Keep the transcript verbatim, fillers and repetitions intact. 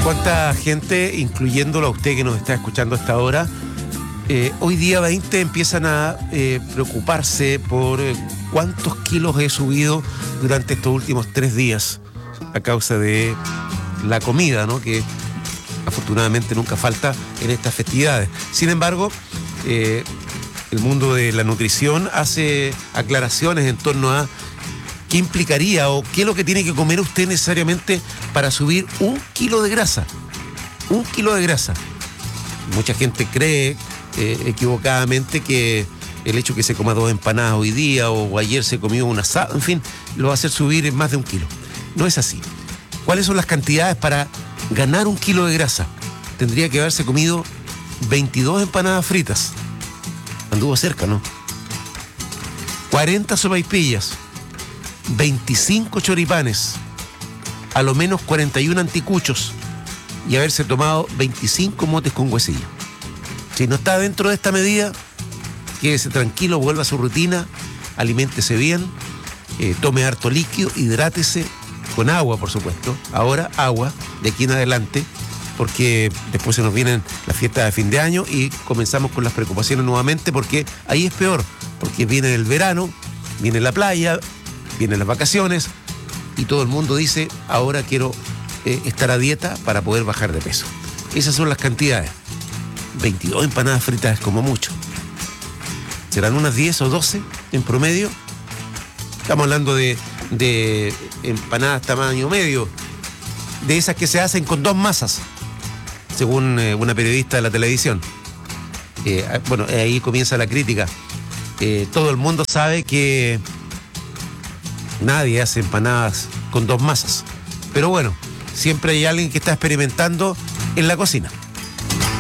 ¿Cuánta gente, incluyéndolo a usted que nos está escuchando hasta ahora, eh, hoy día veinte empiezan a eh, preocuparse por eh, cuántos kilos he subido durante estos últimos tres días a causa de la comida, ¿no? Que afortunadamente nunca falta en estas festividades. Sin embargo, eh, el mundo de la nutrición hace aclaraciones en torno a qué implicaría o qué es lo que tiene que comer usted necesariamente para subir un kilo de grasa. Un kilo de grasa. Mucha gente cree eh, equivocadamente que el hecho que se coma dos empanadas hoy día o ayer se comió un asado, en fin, lo va a hacer subir más de un kilo. No es así. ¿Cuáles son las cantidades para ganar un kilo de grasa? Tendría que haberse comido veintidós empanadas fritas. Anduvo cerca, ¿no? cuarenta sopaipillas, veinticinco choripanes, a lo menos cuarenta y uno anticuchos y haberse tomado veinticinco motes con huesillo. Si no está dentro de esta medida, quédese tranquilo, vuelva a su rutina, aliméntese bien, eh, tome harto líquido, hidrátese con agua, por supuesto. Ahora agua, de aquí en adelante, porque después se nos vienen las fiestas de fin de año y comenzamos con las preocupaciones nuevamente, porque ahí es peor, porque viene el verano, viene la playa, vienen las vacaciones y todo el mundo dice, ahora quiero eh, estar a dieta para poder bajar de peso. Esas son las cantidades. veintidós empanadas fritas es como mucho. ¿Serán unas diez o doce en promedio? Estamos hablando de, de empanadas tamaño medio, de esas que se hacen con dos masas, según eh, una periodista de la televisión. Eh, bueno, ahí comienza la crítica. Eh, todo el mundo sabe que nadie hace empanadas con dos masas. Pero bueno, siempre hay alguien que está experimentando en la cocina.